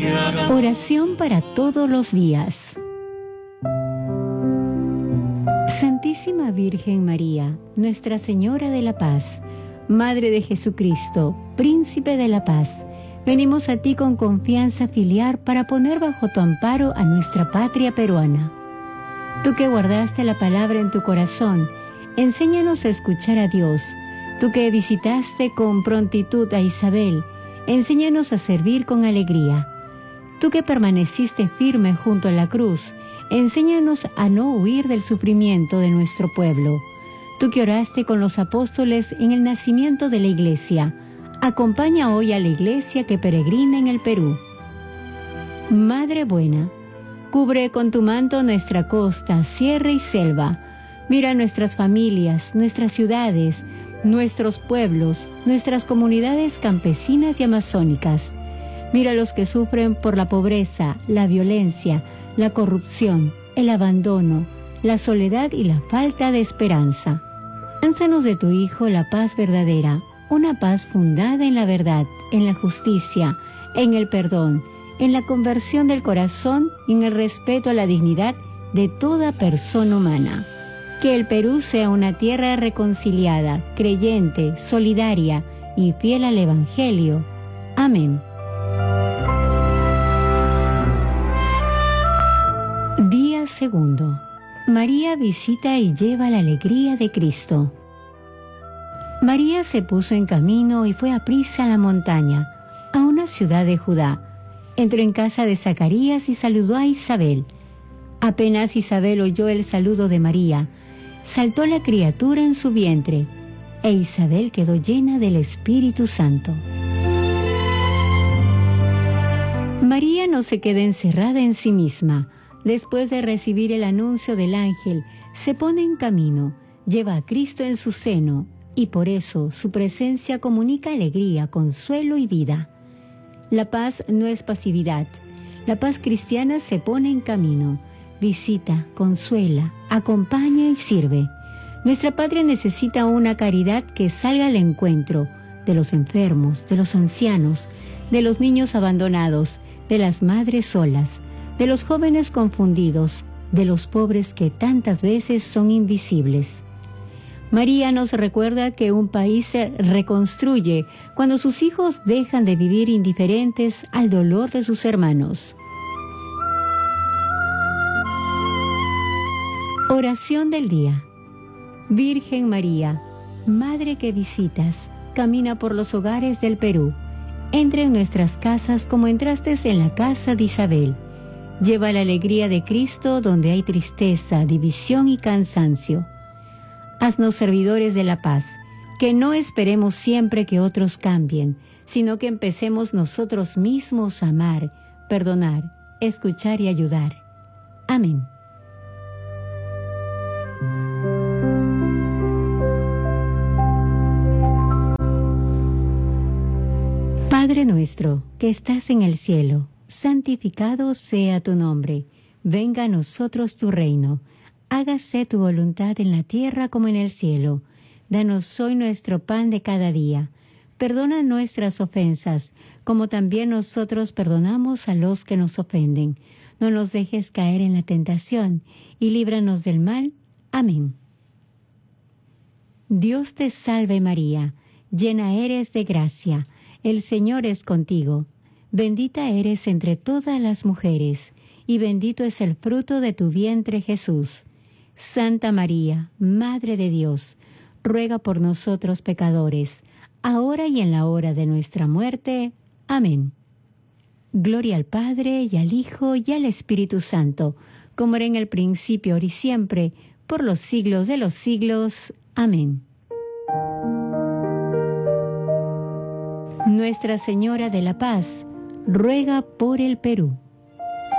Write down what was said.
Oración para todos los días. Santísima Virgen María, Nuestra Señora de la Paz, Madre de Jesucristo, Príncipe de la Paz, venimos a ti con confianza filial para poner bajo tu amparo a nuestra patria peruana. Tú que guardaste la palabra en tu corazón, enséñanos a escuchar a Dios. Tú que visitaste con prontitud a Isabel, enséñanos a servir con alegría. Tú que permaneciste firme junto a la cruz, enséñanos a no huir del sufrimiento de nuestro pueblo. Tú que oraste con los apóstoles en el nacimiento de la Iglesia, acompaña hoy a la Iglesia que peregrina en el Perú. Madre buena, cubre con tu manto nuestra costa, sierra y selva. Mira nuestras familias, nuestras ciudades, nuestros pueblos, nuestras comunidades campesinas y amazónicas. Mira a los que sufren por la pobreza, la violencia, la corrupción, el abandono, la soledad y la falta de esperanza. Lánzanos de tu Hijo la paz verdadera, una paz fundada en la verdad, en la justicia, en el perdón, en la conversión del corazón y en el respeto a la dignidad de toda persona humana. Que el Perú sea una tierra reconciliada, creyente, solidaria y fiel al Evangelio. Amén. Día segundo. María visita y lleva la alegría de Cristo. María se puso en camino y fue aprisa a la montaña, a una ciudad de Judá. Entró en casa de Zacarías y saludó a Isabel. Apenas Isabel oyó el saludo de María, saltó la criatura en su vientre, e Isabel quedó llena del Espíritu Santo. María no se queda encerrada en sí misma. Después de recibir el anuncio del ángel, se pone en camino, lleva a Cristo en su seno, y por eso su presencia comunica alegría, consuelo y vida. La paz no es pasividad. La paz cristiana se pone en camino, visita, consuela, acompaña y sirve. Nuestra patria necesita una caridad que salga al encuentro de los enfermos, de los ancianos, de los niños abandonados, de las madres solas, de los jóvenes confundidos, de los pobres que tantas veces son invisibles. María nos recuerda que un país se reconstruye cuando sus hijos dejan de vivir indiferentes al dolor de sus hermanos. Oración del día. Virgen María, Madre que visitas, camina por los hogares del Perú. Entra en nuestras casas como entraste en la casa de Isabel. Lleva la alegría de Cristo donde hay tristeza, división y cansancio. Haznos servidores de la paz, que no esperemos siempre que otros cambien, sino que empecemos nosotros mismos a amar, perdonar, escuchar y ayudar. Amén. Padre nuestro, que estás en el cielo, santificado sea tu nombre. Venga a nosotros tu reino. Hágase tu voluntad en la tierra como en el cielo. Danos hoy nuestro pan de cada día. Perdona nuestras ofensas, como también nosotros perdonamos a los que nos ofenden. No nos dejes caer en la tentación, y líbranos del mal. Amén. Dios te salve María, llena eres de gracia. El Señor es contigo. Bendita eres entre todas las mujeres, y bendito es el fruto de tu vientre Jesús. Santa María, Madre de Dios, ruega por nosotros pecadores, ahora y en la hora de nuestra muerte. Amén. Gloria al Padre, y al Hijo, y al Espíritu Santo, como era en el principio, ahora y siempre, por los siglos de los siglos. Amén. Nuestra Señora de la Paz, ruega por el Perú.